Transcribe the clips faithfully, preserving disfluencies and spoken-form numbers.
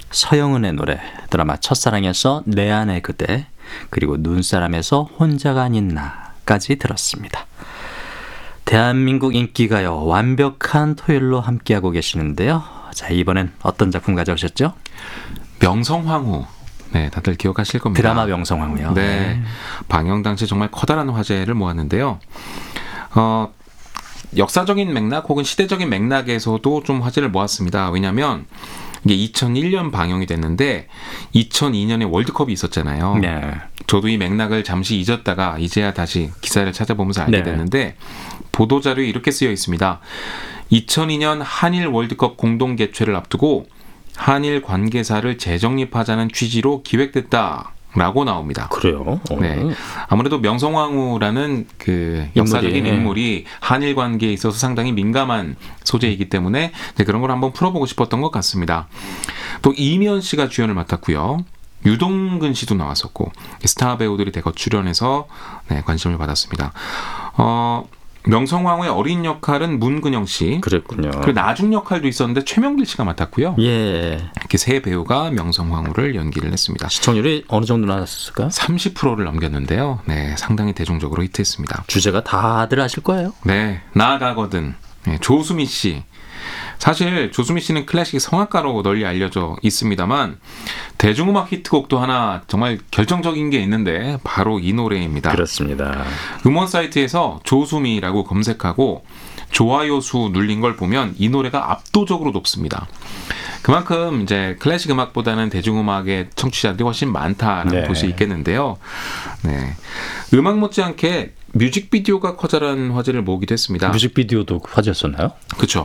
서영은의 노래, 드라마 첫사랑에서 내 안의 그대, 그리고 눈사람에서 혼자가 아닌 나까지 들었습니다. 대한민국 인기가요, 완벽한 토요일로 함께하고 계시는데요. 자, 이번엔 어떤 작품 가져오셨죠? 명성황후. 네, 다들 기억하실 겁니다. 드라마 명성황후요. 네, 네. 방영 당시 정말 커다란 화제를 모았는데요. 어, 역사적인 맥락 혹은 시대적인 맥락에서도 좀 화제를 모았습니다. 왜냐하면 이게 이천일 년 방영이 됐는데 이천이 년에 월드컵이 있었잖아요. 네. 저도 이 맥락을 잠시 잊었다가 이제야 다시 기사를 찾아보면서 알게 네. 됐는데 보도자료에 이렇게 쓰여 있습니다. 이천이 년 한일 월드컵 공동 개최를 앞두고 한일 관계사를 재정립하자는 취지로 기획됐다라고 나옵니다. 그래요? 네, 아무래도 명성황후라는 그 역사적인 인물이, 인물이 한일 관계에 있어서 상당히 민감한 소재이기 때문에 그런 걸 한번 풀어보고 싶었던 것 같습니다. 또 이면 씨가 주연을 맡았고요. 유동근 씨도 나왔었고 스타 배우들이 대거 출연해서 네, 관심을 받았습니다. 어, 명성황후의 어린 역할은 문근영 씨. 그랬군요. 그리고 나중 역할도 있었는데 최명길 씨가 맡았고요. 예. 이렇게 세 배우가 명성황후를 연기를 했습니다. 시청률이 어느 정도 나왔을까요? 삼십 퍼센트를 넘겼는데요. 네, 상당히 대중적으로 히트했습니다. 주제가 다들 아실 거예요. 네, 나아가거든. 네, 조수미 씨. 사실 조수미 씨는 클래식 성악가로 널리 알려져 있습니다만 대중음악 히트곡도 하나 정말 결정적인 게 있는데 바로 이 노래입니다. 그렇습니다. 음원 사이트에서 조수미라고 검색하고 좋아요 수 눌린 걸 보면 이 노래가 압도적으로 높습니다. 그만큼 이제 클래식 음악보다는 대중음악의 청취자들이 훨씬 많다라고 네. 볼 수 있겠는데요. 네, 음악 못지않게 뮤직비디오가 커다란 화제를 모으기도 했습니다. 뮤직비디오도 화제였었나요? 그렇죠.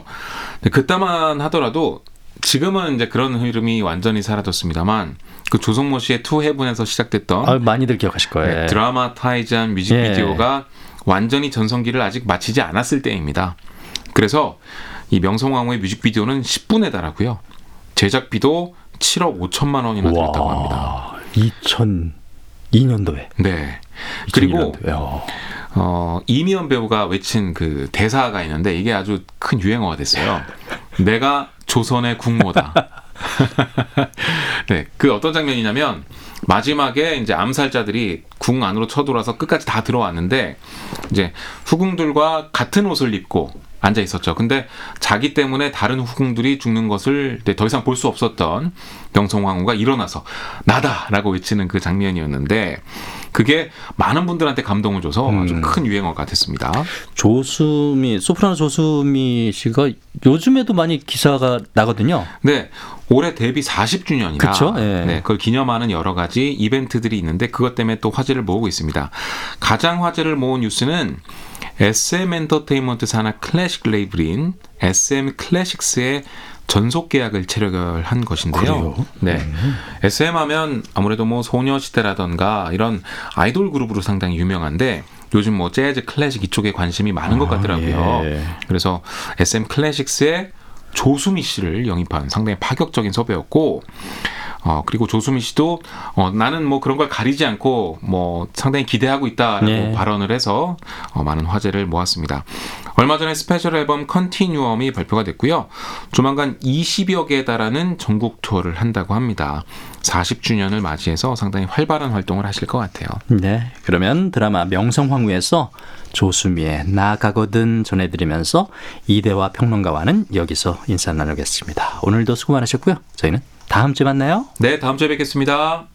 그때만 하더라도 지금은 이제 그런 흐름이 완전히 사라졌습니다만 그 조성모 씨의 투 헤븐에서 시작됐던 아, 많이들 기억하실 거예요. 네, 드라마타이즈한 뮤직비디오가 예. 완전히 전성기를 아직 마치지 않았을 때입니다. 그래서 이 명성황후의 뮤직비디오는 십 분에 달하고요. 제작비도 칠억 오천만 원이나 들었다고 합니다. 이천이 년도에. 네. 이천이 그리고 년도에. 어, 이미연 배우가 외친 그 대사가 있는데 이게 아주 큰 유행어가 됐어요. 내가 조선의 국모다. 네, 그 어떤 장면이냐면 마지막에 이제 암살자들이 궁 안으로 쳐들어와서 끝까지 다 들어왔는데 이제 후궁들과 같은 옷을 입고 앉아 있었죠. 근데 자기 때문에 다른 후궁들이 죽는 것을 더 이상 볼 수 없었던 명성황후가 일어나서 나다라고 외치는 그 장면이었는데 그게 많은 분들한테 감동을 줘서 음. 아주 큰 유행어가 됐습니다. 조수미, 소프라노 조수미 씨가 요즘에도 많이 기사가 나거든요. 네, 올해 데뷔 사십 주년이라 그쵸? 예. 네, 그걸 기념하는 여러 가지 이벤트들이 있는데 그것 때문에 또 화제를 모으고 있습니다. 가장 화제를 모은 뉴스는 에스엠 엔터테인먼트 산하 클래식 레이블인 에스엠 클래식스의 전속 계약을 체결한 것인데요. 그래요? 네, 음. 에스엠 하면 아무래도 뭐 소녀시대라던가 이런 아이돌 그룹으로 상당히 유명한데 요즘 뭐 재즈, 클래식 이쪽에 관심이 많은 것 같더라고요. 아, 예. 그래서 에스엠 클래식스의 조수미 씨를 영입한 상당히 파격적인 섭외였고, 어, 그리고 조수미 씨도 어, 나는 뭐 그런 걸 가리지 않고 뭐 상당히 기대하고 있다라고 네. 발언을 해서 어, 많은 화제를 모았습니다. 얼마 전에 스페셜 앨범 컨티뉴엄이 발표가 됐고요. 조만간 이십여 개에 달하는 전국 투어를 한다고 합니다. 사십 주년을 맞이해서 상당히 활발한 활동을 하실 것 같아요. 네, 그러면 드라마 명성황후에서 조수미의 나가거든 전해드리면서 이대화 평론가와는 여기서 인사 나누겠습니다. 오늘도 수고 많으셨고요. 저희는 다음 주에 만나요. 네, 다음 주에 뵙겠습니다.